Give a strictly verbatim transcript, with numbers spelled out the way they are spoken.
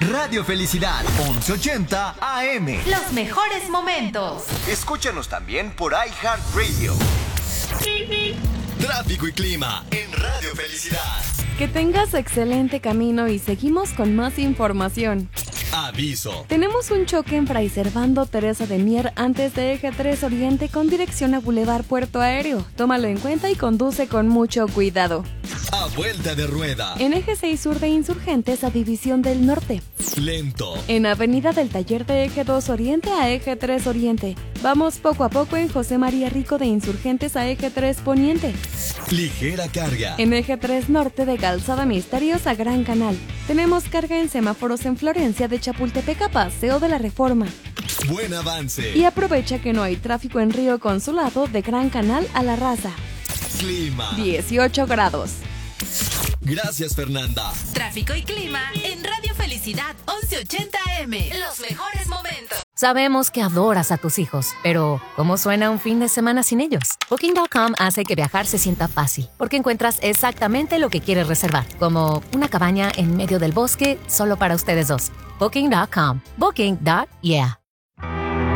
Radio Felicidad, once ochenta A M. Los mejores momentos. Escúchanos también por iHeartRadio. Tráfico y clima en Radio Felicidad. Que tengas excelente camino y seguimos con más información. Aviso. Tenemos un choque en Fray Servando Teresa de Mier antes de Eje tres Oriente con dirección a Boulevard Puerto Aéreo. Tómalo en cuenta y conduce con mucho cuidado. A vuelta de rueda. En Eje seis Sur de Insurgentes a División del Norte. Lento. En Avenida del Taller de Eje dos Oriente a Eje tres Oriente. Vamos poco a poco en José María Rico de Insurgentes a Eje tres Poniente. Ligera carga. En Eje tres Norte de Calzada Misterios a Gran Canal. Tenemos carga en semáforos en Florencia de Chapultepec a Paseo de la Reforma. Buen avance. Y aprovecha que no hay tráfico en Río Consulado de Gran Canal a La Raza. Clima. dieciocho grados. Gracias, Fernanda. Tráfico y clima en Radio Felicidad once ochenta A M. Los mejores momentos. Sabemos que adoras a tus hijos, pero ¿cómo suena un fin de semana sin ellos? Booking punto com hace que viajar se sienta fácil, porque encuentras exactamente lo que quieres reservar, como una cabaña en medio del bosque solo para ustedes dos. Booking punto com. Booking. Yeah.